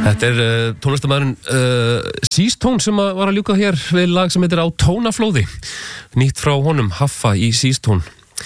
Þetta tónlistarmaðurinn Seastone sem var að ljúka hér við lag sem heitir Á tónaflóði, nýtt frá honum Haffa í Seastone.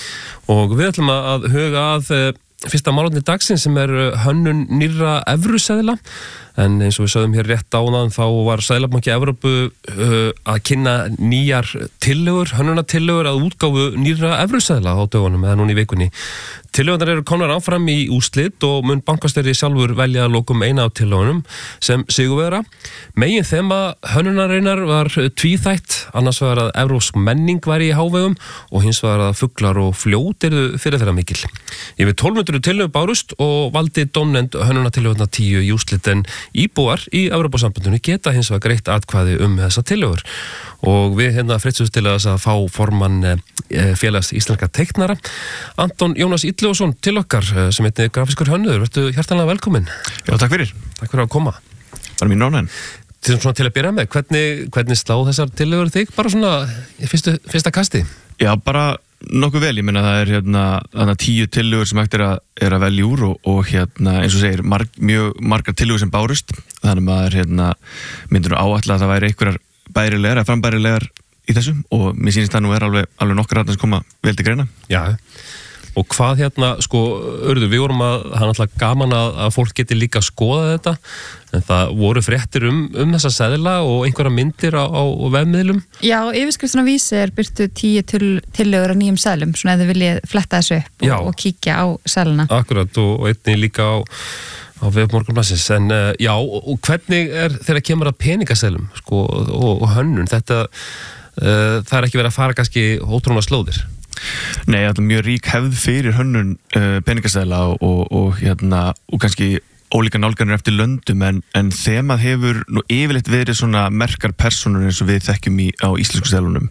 Og við ætlum að huga að fyrsta málefni dagsins sem hönnun nýrra evruseðla. En eins og við sögðum hér rétt áðan þá var Seðlabanki Evrópu að kynna nýjar tillögur, hönnunartillögur að útgáfu nýrra evruseðla á dögunum eða núna í vikunni. Tillögurnar eru komnar áfram í úrslit og mun bankastjóri sjálfur velja að lokum eina af tillögunum sem sigurvegara. Megin þema hönnunarinnar var tvíþætt, annars var að evrópsk menning var í hávegum og hins var að fuglar og fljót eru fyrir þeirra mikil. Yfir 1200 tillögur bárust og valdi dómnefnd hönnunartillögurnar 10 í úrslit en íbúar í Evrópusambandinu geta hins vegar greitt atkvæði þessa tillögur. Og við freistumst til að fá formann félags íslenska teiknara Anton Jónas Illugason til okkar sem heitir grafískur hönnuður. Vertu hjartanlega velkominn. Já, takk fyrir. Takk fyrir að koma. Bara mín ánægðin. Til að byrja með, hvernig slá þessar tillögur þig bara svona í fyrsta kasti? Já, bara nokkuð vel. Ég meina það 10 tillögur sem hægt er að velja úr og eins og segir mjög margar tillögur sem bárust. Þannig maður myndir áætla að það væri einhverjar bærilegar eða frambærilegar í þessu og mér sýnist það nú alveg nokkar sem koma vel til greina. Já, og hvað Urður, við vorum að það er alltaf gaman að fólk geti líka að skoða þetta, en það voru fréttir þessa seðla og einhverja myndir á vefmiðlum. Já, yfirskriftin á Vísi byrtu 10 tillögur af nýjum seðlum, svona ef þið viljið fletta þessu upp og kíkja á seðlana. Akkurat, og einnig líka á vef Morgunblaðsins. En já, og hvernig þegar kemur að peningaseðlum og hönnun, þetta það ekki verið að fara kannski ótrúna slóðir? Nei, þetta mjög rík hefð fyrir hönnun peningaseðla og kannski ólíka nálganir eftir löndum en þemað hefur nú yfirleitt verið svona merkar persónur eins og við þekkjum á íslensku seðlunum.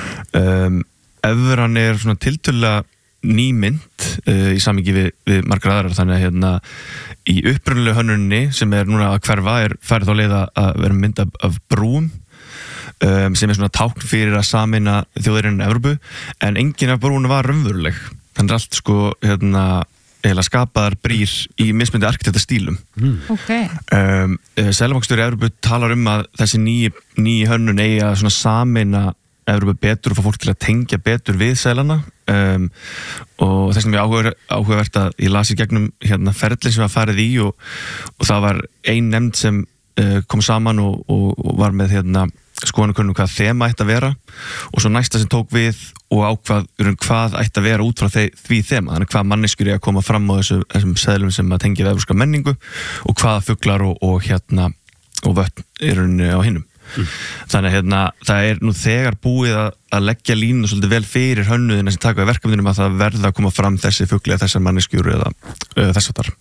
Evran svona tiltölulega ný mynd í samhengi við margar aðrar, þannig að í upprunalegu hönnunni sem núna að hverfa færið þá leið að vera mynd af brúum sem svona tákn fyrir að sameina þjóðirinn Evrópu, en enginn af brúinu var raunveruleg. Þannig allt eiginlega skapaðar brýr í mismunandi arkitektastílum. Okay. Seðlabankastjóri Evrópu talar að þessi nýji hönnun eigi að svona sameina Evrópu betur og fá fólk til að tengja betur við seðlana og þess vegna mjög áhugavert að ég las í gegnum ferli sem var farið í og það var ein nefnd sem kom saman og var með skoðanakönnun hvað þema ætti að vera og svo næsta sem tók við og ákvað hvað ætti að vera út frá því þema, þannig hvað manneskjur að koma fram á þessum seðlum sem að tengja við evrópska menningu og hvaða fuglar og vötn á hinnum. Þannig það nú þegar búið að leggja línu svolítið vel fyrir hönnuðina sem taka við verkefnunum að það verða að koma fram þessi fugli eða þessar manneskjur eða þess að þar.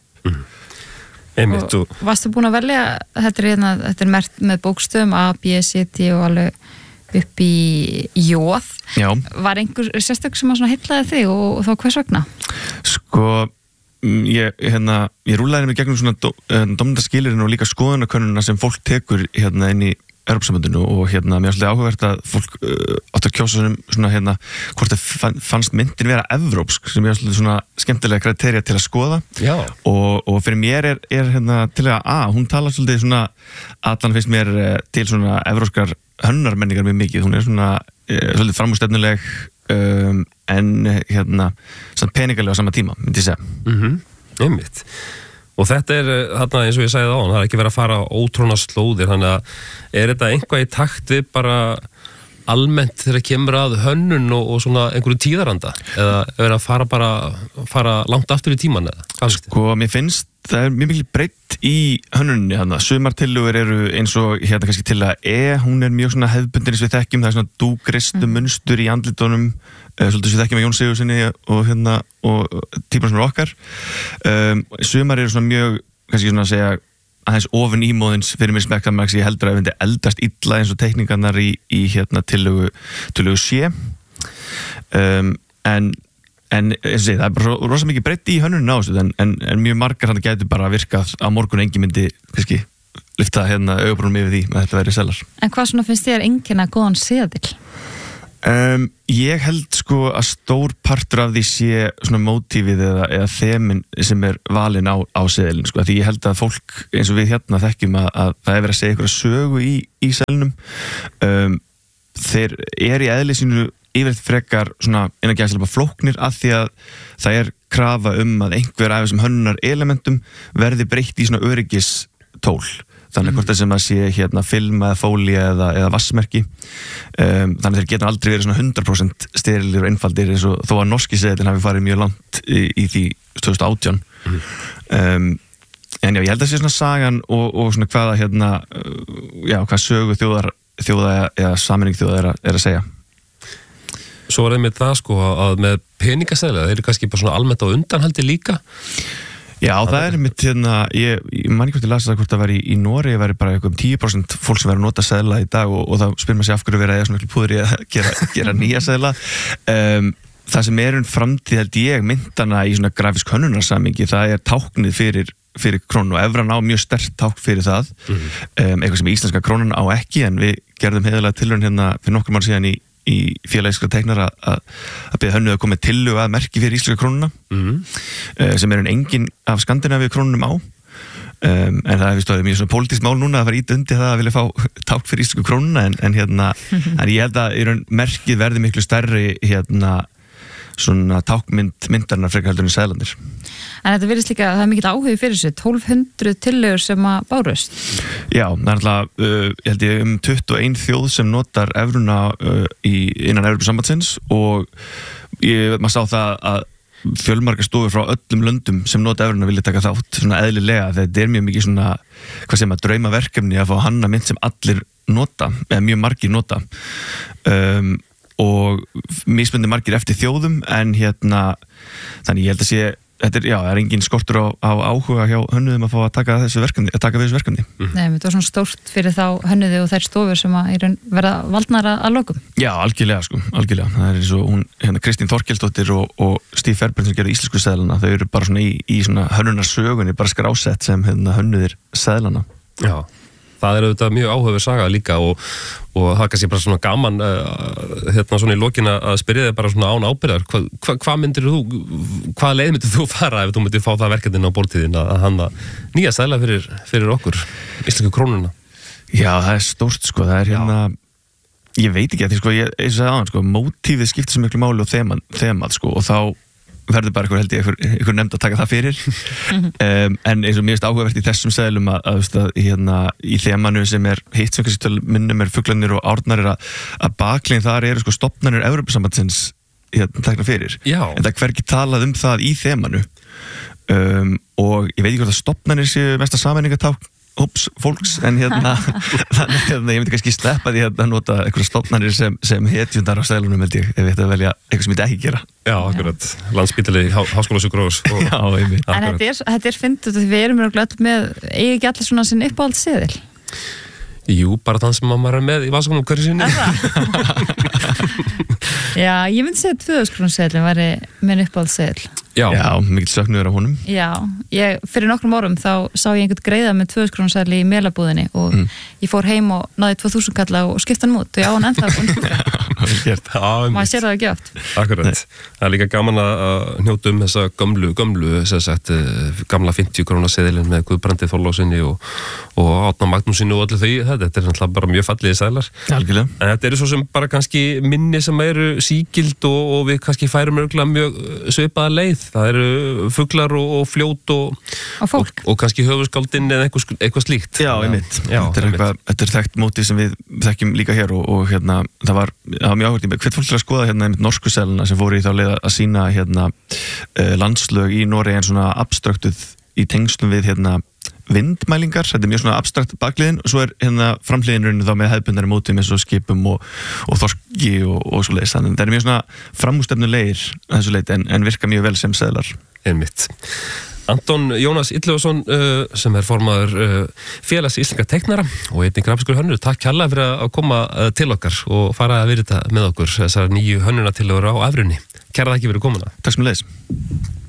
Varstu búin að velja, þetta merkt með bókstöfum A, B, C, D og alveg upp í jóð. Já. Var einhver sérstök sem að heillaði þig og þá hvers vegna? Ég rúlaði mig gegnum svona dómndaskilirinn og líka skoðanakönnuna sem fólk tekur inn í Evrópusambandinu og mér er svolítið áhugavert að fólk átt að kjósa svona hvort það fannst myndin vera evrópsk sem er svolítið svona skemmtilega kriterja til að skoða. Já. Og fyrir mér til að hún talar svolítið svona allan finnst mér til svona evrópskar hönnarmenningar mjög mikið, hún er svona svolítið framúrstefnuleg en svona peningalega á sama tíma, myndi ég segja. Einmitt. Og þetta eins og ég sagði það er ekki verið að fara ótrúna slóðir, þannig að þetta einhvað í takt við bara almennt þegar kemur að hönnun og svona einhverju tíðaranda eða verið að fara langt aftur í tíman eða? Mér finnst það mjög mikil breytt í hönnunni sumar tillögur eru eins og kannski til að hún er mjög svona hefðbundin eins við þekkjum, það er svona dúgristu munstur í andlitunum, svolítið sem við þekkjum að Jón Sigurðssyni og típar sem eru okkar. Sumar eru svona mjög, kannski svona að segja aðeins ofin ímóðins fyrir mér smekkamæks, ég heldur að það eldast illa eins og teikningarnar í tillögu sé. En eins og segi, það er bara rosa mikið breytt í hönnunum á þessu, en mjög margar hann gæti bara virkað á morgun engin myndi kannski lyfta augabrúnum yfir því með þetta verið selar. En hvað svona finnst þér einkenna góðan seðil? Ég held sko að stór partur af því sé svona mótífið eða þemin sem valin á seðilin sko, því ég held að fólk eins og við hérna þekkjum að það verið að segja einhverja sögu í seðlinum. Þeir í eðli sínu yfirleitt frekar svona innan gæðslega flóknir að því að það krafa að einhver af þessum hönnunar elementum verði breytt í svona öryggistól. Þannig hvort það sem að sé film eða fólía eða vassmerki. Þannig þeir geta aldrei verið svona 100% sterilir og einfaldir eins og þó að norski seðlinn hafi farið mjög langt í því 2018. En já, ég held að það sé svona sagan og svona hvað sögu þjóða eða sameining þjóða að segja. Svo það með það sko að með peningaseðla, þeir kannski bara svona almennt á undanhaldi líka. Já, það mitt ég man ekki hvort ég las það hvort það var í Noregi væri bara eitthvað 10% fólk sem verið að nota seðla í dag og þá spyr maður sig af hverju verið að svona púður í að gera nýja seðla. Það sem framtíð held ég myndana í svona grafísk hönnunarsamingi, það táknið fyrir krónu og evran á mjög sterkt tákn fyrir það. Eitthvað sem íslenska krónan á ekki, en við gerðum heiðarlega tilraun fyrir nokkur mánuð síðan í félagískra teiknara að beða hönnuð að koma með tillögu að merki fyrir íslenska krónuna sem engin af Skandinavíu krónunum á. En það er mjög svona pólitískt mál núna að fara ít undir það að vilja fá tákn fyrir íslensku krónuna en ég held að merkið verði miklu stærri svona tákmyndarnar frekar heldur en seðlandir. En þetta virðist líka, það mikill áhugi fyrir þessu, 1200 tillögur sem að bárust. Já, það alltaf, ég held ég 21 þjóð sem notar evruna innan Evrópusambandsins og maður sá það að fjölmargar stofur frá öllum löndum sem nota evruna vilja taka þátt, svona eðlilega, þetta mjög mikið svona, hvað sem draumaverkefni að fá hanna mynd sem allir nota, eða mjög margir nota. Og mismunandi margir eftir þjóðum en þannig ég held að sé þetta engin skortur á áhuga hjá hönnuðum að fá að taka við þessu verkefni. Nei, þetta var svona stórt fyrir þá hönnuði og þær stofur sem að verða valdnar að lokum. Já, algjörlega sko, algjörlega. Það eins og hún, Kristín Þorkelsdóttir og Stíf Ferbrand sem gerði íslensku seðlana, þau eru bara svona í svona hönnunarsögunni, bara skrásett sem hönnuðir seðlana. Já. Það auðvitað mjög áhugaverð saga líka og það kannski bara svona gaman svona í lokina að spyrja þig bara svona án ábyrgðar. Hvað leið myndir þú fara ef þú myndir fá það verkefnin á borðtíðin að hanna nýja seðla fyrir okkur, íslensku krónuna? Já, það er stórt sko, það er ég veit ekki að því sko, eins og það áðan sko, mótífið skiptir svo miklu máli og þemað sko og þá verður bara einhver nefnd að taka það fyrir en eins og mér finnst áhugavert í þessum seðlum að í þemanu sem hitt sem kannski minnum fuglarnir og árnar að baklegin þar eru sko stofnanir Evrópusambandsins tekna fyrir. Já. En það hvergi talað það í þemanu og ég veit ekki hvort að stofnanir séu mesta sameiningatákn fólks en þannig ég myndi kannski sleppa því að nota einhverja stofnanir sem hetjundar á seðlunum held ég, ef ég ætti að velja eitthvað sem ég ekki gera. Já, akkurat. Landspítali, Háskólasjúkrahús. Já, einmitt. En þetta fyndið því við erum með ekki allir svona sinn uppáhaldsseðil. Jú, bara þann sem maður með í vasakonum hverju sinni. Já, ég myndi segja að 2000 krónu seðlinn væri minn uppáhaldsseðil. Já, mikill söknuður á honum. Já, fyrir nokkrum árum þá sá ég einhvern greiða með 2000 krónu seðli í melabúðinni og ég fór heim og náði 2000 kalla og skipta hann út og ég á hann ennþá maður sér það ekki oft. Akkurat, það er líka gaman að hnjóta þessa gömlu gamla 50 krónu seðilinn með Guðbrandi Þorláksinni og Árna Magnúsinni og öllu þau, þetta er náttúrulega bara mjög falliði seðlar. Algjörlega. En þetta eru svo sem bara kannski minni sem eru sígild og við kannski færum örgulega mjög svipaða leið. Það eru fuglar og fljót og kannski höfuskáldinn eða eitthvað slíkt. Já, einmitt. Þetta er þekkt mótið sem við þekkjum líka hér og það var mjög áhugavert. Hvert fólk til að skoða einmitt norsku seðlana sem fóru í þá leið að sýna landslög í Noregi en svona abstraktuð í tengslum við vindmælingar, þetta er mjög svona abstrakt bakliðin og svo er framhliðinurinn þá með hefðbundari mótum eins og skipum og þorski og svo leiðis, þannig það er mjög svona framústefnulegir þessu leit en virka mjög vel sem seðlar. Einmitt. Anton Jónas Illuvason sem er formaður félags íslenska teiknara og einnig grafískur hönnur, takk kærlega fyrir að koma til okkar og fara að virða með okkur þessar nýju hönnunatillögur á Evrunni. Kæra þakki fyrir komuna. Takk sem leiðis.